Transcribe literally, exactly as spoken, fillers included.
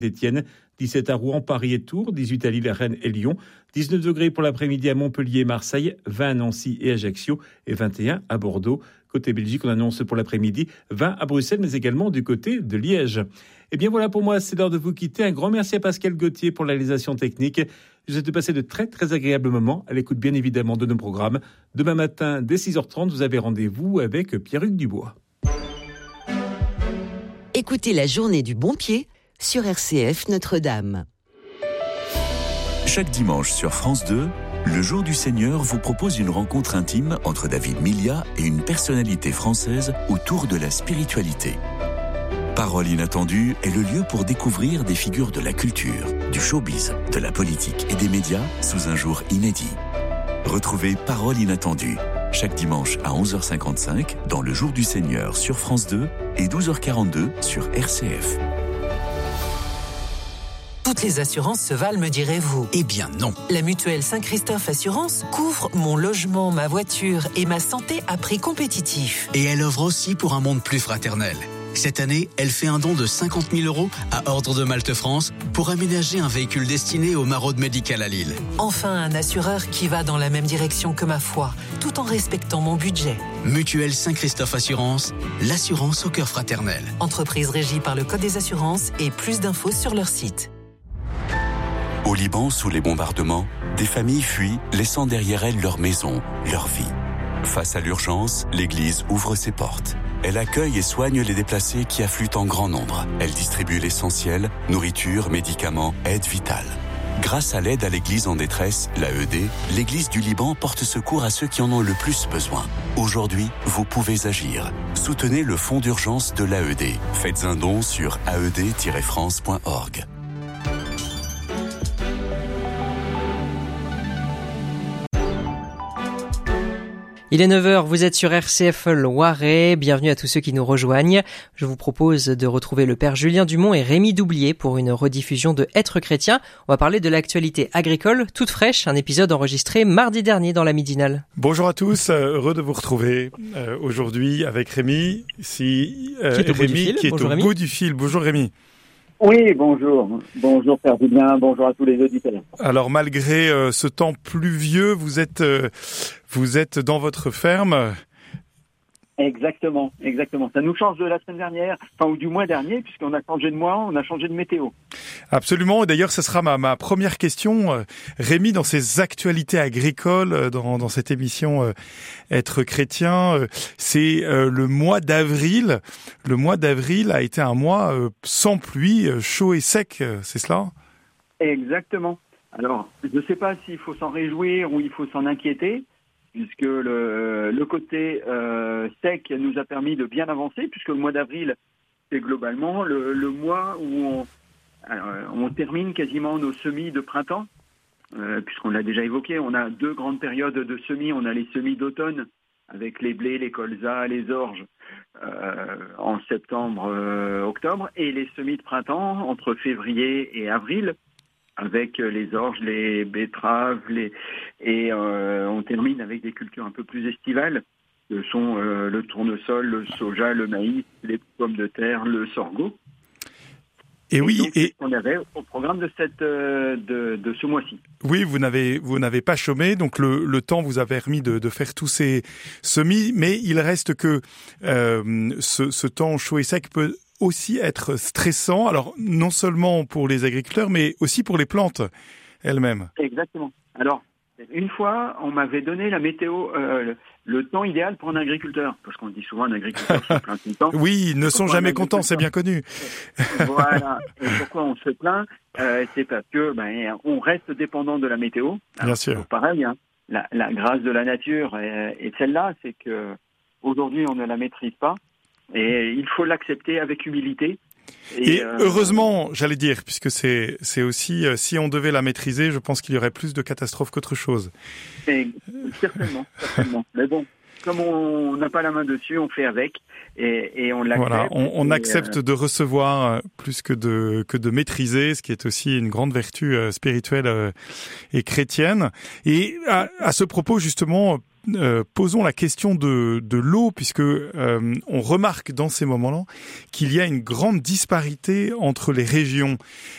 d'Étienne, dix-sept à Rouen, Paris et Tours, dix-huit à Lille, Rennes et Lyon, dix-neuf degrés pour l'après-midi à Montpellier et Marseille, vingt à Nancy et Ajaccio et vingt et un à Bordeaux. Côté Belgique, on annonce pour l'après-midi vingt à Bruxelles, mais également du côté de Liège. Et bien voilà pour moi, c'est l'heure de vous quitter. Un grand merci à Pascal Gauthier pour la réalisation technique. Je vous souhaite de passer de très très agréables moments à l'écoute bien évidemment de nos programmes. Demain matin, dès six heures trente, vous avez rendez-vous avec Pierre-Hugues Dubois. Écoutez la journée du bon pied sur R C F Notre-Dame. Chaque dimanche sur France deux, le Jour du Seigneur vous propose une rencontre intime entre David Milia et une personnalité française autour de la spiritualité. Parole inattendue est le lieu pour découvrir des figures de la culture, du showbiz, de la politique et des médias sous un jour inédit. Retrouvez Parole inattendue chaque dimanche à onze heures cinquante-cinq dans le Jour du Seigneur sur France deux et douze heures quarante-deux sur R C F. Toutes les assurances se valent, me direz-vous. Eh bien non. La mutuelle Saint-Christophe Assurance couvre mon logement, ma voiture et ma santé à prix compétitif. Et elle offre aussi pour un monde plus fraternel. Cette année, elle fait un don de cinquante mille euros à Ordre de Malte France pour aménager un véhicule destiné au maraude médical à Lille. Enfin, un assureur qui va dans la même direction que ma foi, tout en respectant mon budget. Mutuelle Saint-Christophe Assurance, l'assurance au cœur fraternel. Entreprise régie par le Code des assurances et plus d'infos sur leur site. Au Liban, sous les bombardements, des familles fuient, laissant derrière elles leur maison, leur vie. Face à l'urgence, l'Église ouvre ses portes. Elle accueille et soigne les déplacés qui affluent en grand nombre. Elle distribue l'essentiel, nourriture, médicaments, aide vitale. Grâce à l'aide à l'Église en détresse, l'A E D, l'Église du Liban porte secours à ceux qui en ont le plus besoin. Aujourd'hui, vous pouvez agir. Soutenez le fonds d'urgence de l'A E D. Faites un don sur a e d tiret france point org. Il est neuf heures, vous êtes sur R C F Loiret, bienvenue à tous ceux qui nous rejoignent. Je vous propose de retrouver le père Julien Dumont et Rémi Doublier pour une rediffusion de Être chrétien. On va parler de l'actualité agricole toute fraîche, un épisode enregistré mardi dernier dans la Midinale. Bonjour à tous, heureux de vous retrouver euh, aujourd'hui avec Rémi, si, euh, qui est au, Rémi, bout, du fil. Qui est Bonjour, au Rémi. bout du fil. Bonjour Rémi. Oui, bonjour. Bonjour Père Julien, bonjour à tous les auditeurs. Alors malgré euh, ce temps pluvieux, vous êtes euh, vous êtes dans votre ferme. Exactement, exactement. Ça nous change de la semaine dernière, enfin ou du mois dernier, puisqu'on a changé de mois, on a changé de météo. Absolument. Et d'ailleurs, ce sera ma, ma première question, euh, Rémi, dans ces actualités agricoles, euh, dans, dans cette émission euh, Être chrétien, euh, c'est euh, le mois d'avril. Le mois d'avril a été un mois euh, sans pluie, euh, chaud et sec, euh, c'est cela ? Exactement. Alors, je ne sais pas s'il faut s'en réjouir ou il faut s'en inquiéter, puisque le, le côté euh, sec nous a permis de bien avancer, puisque le mois d'avril, c'est globalement le, le mois où on, alors, on termine quasiment nos semis de printemps, euh, puisqu'on l'a déjà évoqué, on a deux grandes périodes de semis. On a les semis d'automne, avec les blés, les colzas, les orges, euh, en septembre, euh, octobre, et les semis de printemps entre février et avril, avec les orges, les betteraves, les... et euh, on termine avec des cultures un peu plus estivales, que sont euh, le tournesol, le soja, le maïs, les pommes de terre, le sorgho. Et, et oui, donc, et on avait au programme de cette euh, de, de ce mois-ci. Oui, vous n'avez vous n'avez pas chômé, donc le, le temps vous a permis de, de faire tous ces semis, mais il reste que euh, ce, ce temps chaud et sec peut aussi être stressant, alors non seulement pour les agriculteurs, mais aussi pour les plantes elles-mêmes. Exactement. Alors, une fois, on m'avait donné la météo, euh, le, le temps idéal pour un agriculteur, parce qu'on dit souvent un agriculteur se plaint tout le temps. Oui, ils ne sont jamais contents, c'est bien connu. Voilà. Et pourquoi on se plaint euh, C'est parce que ben, on reste dépendant de la météo. Alors, bien sûr. Pareil, hein, la, la grâce de la nature est, est celle-là, c'est que aujourd'hui on ne la maîtrise pas. Et il faut l'accepter avec humilité. Et, et euh, heureusement, j'allais dire, puisque c'est c'est aussi, euh, si on devait la maîtriser, je pense qu'il y aurait plus de catastrophes qu'autre chose. Et, certainement, certainement. Mais bon, comme on n'a pas la main dessus, on fait avec et, et on l'accepte. Voilà, on, on et, accepte euh... de recevoir plus que de que de maîtriser, ce qui est aussi une grande vertu euh, spirituelle euh, et chrétienne. Et à, à ce propos, justement, Euh, posons la question de, de l'eau, puisque euh, on remarque dans ces moments-là qu'il y a une grande disparité entre les régions.